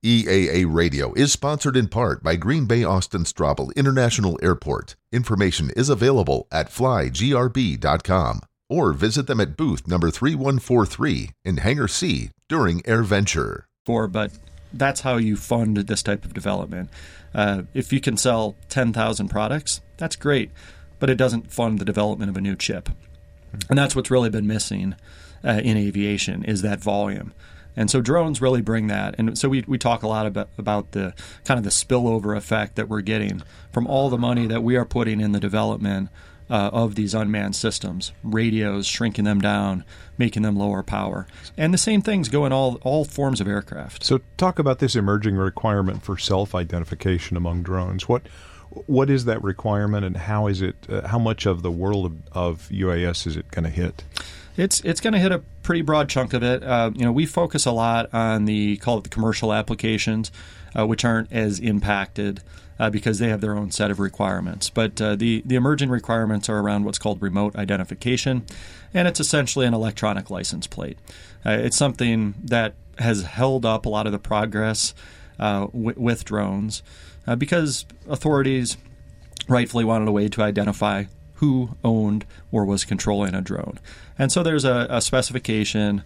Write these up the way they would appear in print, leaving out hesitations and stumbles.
EAA Radio is sponsored in part by Green Bay Austin Straubel International Airport. Information is available at flygrb.com or visit them at booth number 3143 in Hangar C during AirVenture. But that's how you fund this type of development. If you can sell 10,000 products, that's great, but it doesn't fund the development of a new chip. And that's what's really been missing in aviation is that volume. And so drones really bring that. And so we talk a lot about the kind of the spillover effect that we're getting from all the money that we are putting in the development of these unmanned systems, radios, shrinking them down, making them lower power. And the same things go in all forms of aircraft. So talk about this emerging requirement for self-identification among drones. What is that requirement, and how is it? How much of the world of UAS is it going to hit? It's going to hit a pretty broad chunk of it. We focus a lot on the commercial applications, which aren't as impacted because they have their own set of requirements. But the emerging requirements are around what's called remote identification, and it's essentially an electronic license plate. It's something that has held up a lot of the progress with drones because authorities rightfully wanted a way to identify who owned or was controlling a drone. And so there's a specification,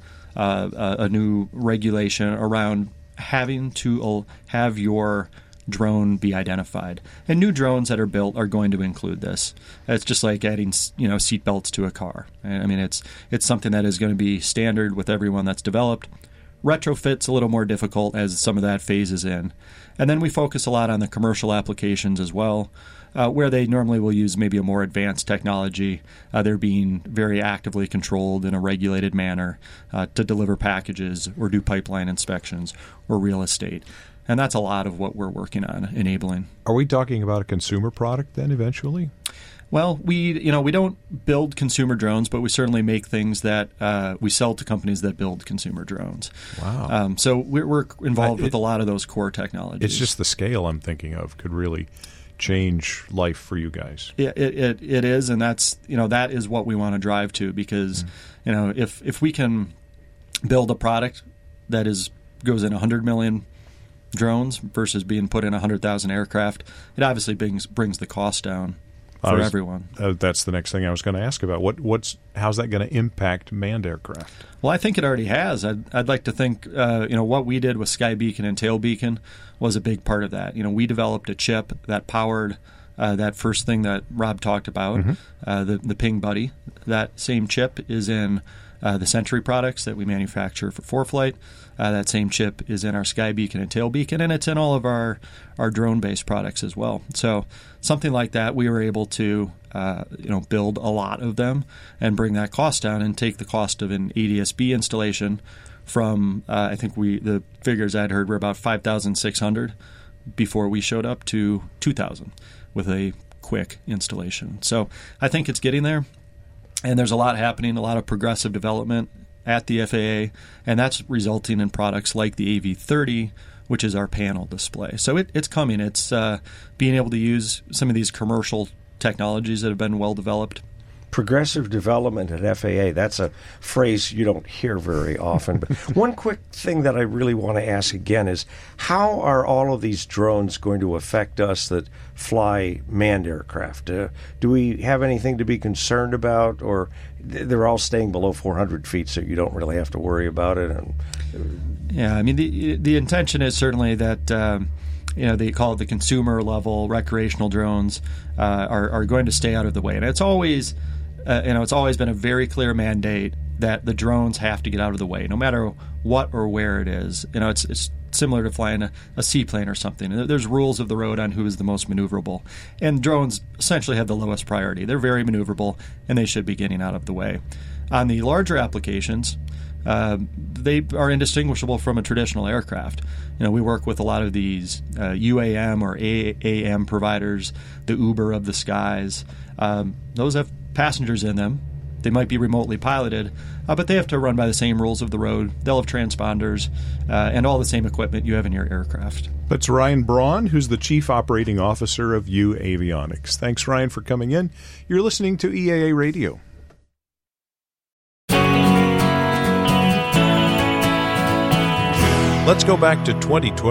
a new regulation around having to have your drone be identified. And new drones that are built are going to include this. It's just like adding, seat belts to a car. I mean, it's something that is going to be standard with everyone that's developed. Retrofit's a little more difficult as some of that phases in. And then we focus a lot on the commercial applications as well, where they normally will use maybe a more advanced technology. They're being very actively controlled in a regulated manner to deliver packages or do pipeline inspections or real estate. And that's a lot of what we're working on enabling. Are we talking about a consumer product then eventually? Well, we don't build consumer drones, but we certainly make things that we sell to companies that build consumer drones. Wow. So we're involved with a lot of those core technologies. It's just the scale I'm thinking of could really change life for you guys. It is, and that's that is what we want to drive to, because if we can build a product that goes in 100 million drones versus being put in 100,000 aircraft, it obviously brings the cost down for everyone. That's the next thing I was going to ask about. How's that going to impact manned aircraft? Well, I think it already has. I'd like to think what we did with Sky Beacon and Tail Beacon was a big part of that. We developed a chip that powered that first thing that Rob talked about, the Ping Buddy. That same chip is in the Century products that we manufacture for ForeFlight. That same chip is in our Sky Beacon and Tail Beacon, and it's in all of our drone-based products as well. So something like that, we were able to build a lot of them and bring that cost down and take the cost of an ADS-B installation from, I think the figures I'd heard were about $5,600 before we showed up to $2,000 with a quick installation. So I think it's getting there. And there's a lot happening, a lot of progressive development at the FAA, and that's resulting in products like the AV30, which is our panel display. So it's coming. It's being able to use some of these commercial technologies that have been well developed. Progressive development at FAA, that's a phrase you don't hear very often. But one quick thing that I really want to ask again is, how are all of these drones going to affect us that fly manned aircraft? Do we have anything to be concerned about, or they're all staying below 400 feet, so you don't really have to worry about it? Yeah, I mean, the intention is certainly that they call it the consumer level recreational drones are going to stay out of the way, and it's always been a very clear mandate that the drones have to get out of the way, no matter what or where it is. It's similar to flying a seaplane or something. There's rules of the road on who is the most maneuverable, and drones essentially have the lowest priority. They're very maneuverable, and they should be getting out of the way. On the larger applications, they are indistinguishable from a traditional aircraft. We work with a lot of these UAM or AAM providers, the Uber of the skies. Those have passengers in them. They might be remotely piloted, but they have to run by the same rules of the road. They'll have transponders and all the same equipment you have in your aircraft. That's Ryan Braun, who's the Chief Operating Officer of U Avionics. Thanks, Ryan, for coming in. You're listening to EAA Radio. Let's go back to 2012.